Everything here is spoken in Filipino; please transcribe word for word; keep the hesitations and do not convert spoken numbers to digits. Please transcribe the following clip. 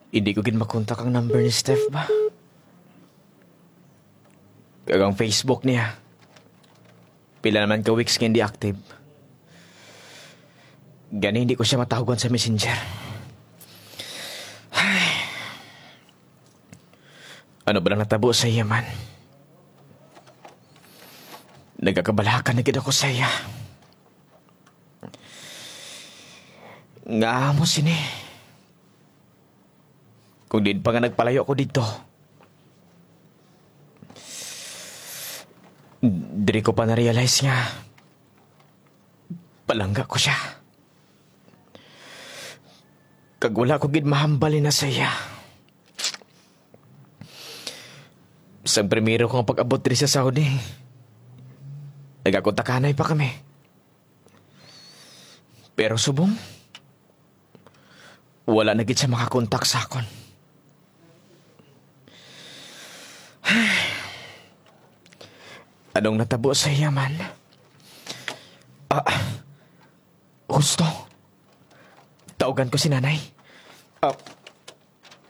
Hindi ko gid makontak ang number ni Steph ba? Kagang Facebook niya. Pila naman ka weeks nga hindi active. Gani hindi ko siya matawagan sa messenger. Ay. Ano ba lang natabo sa iya man? Nagkakabalakan na gid ako sa iya. Nga mo sini. Kung din pa nga nagpalayo ako dito, diri ko pa na-realize nga palangga ko siya. Kag wala ko gid mahambalin na sa iya. Sa primero kong pag-abot diri sa Saudi, nagakontakanay pa kami. Pero subong, wala na gid siya makakontak sa akon. Anong natabo sa iya man? Ah, gusto. Tawagan ko si nanay. Ah,